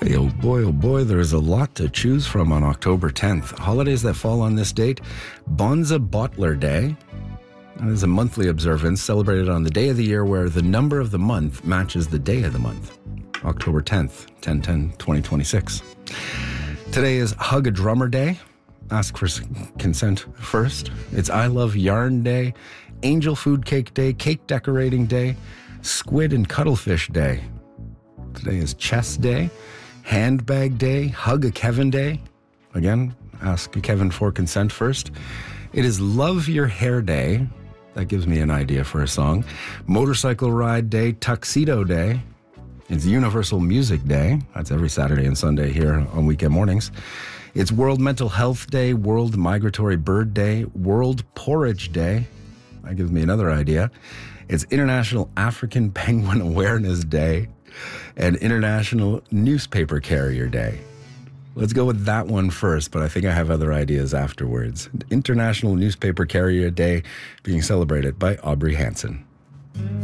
Hey, oh boy, there is a lot to choose from on October 10th. Holidays that fall on this date: Bonza Bottler Day. That is a monthly observance celebrated on the day of the year where the number of the month matches the day of the month. October 10th, 10/10/2026. Today is Hug a Drummer Day. Ask for consent first. It's I Love Yarn Day, Angel Food Cake Day, Cake Decorating Day, Squid and Cuttlefish Day. Today is Chess Day, Handbag Day, Hug a Kevin Day. Again, ask Kevin for consent first. It is Love Your Hair Day. That gives me an idea for a song. Motorcycle Ride Day, Tuxedo Day. It's Universal Music Day. That's every Saturday and Sunday here on weekend mornings. It's World Mental Health Day, World Migratory Bird Day, World Porridge Day. That gives me another idea. It's International African Penguin Awareness Day and International Newspaper Carrier Day. Let's go with that one first, but I think I have other ideas afterwards. International Newspaper Carrier Day being celebrated by Aubrey Hanson.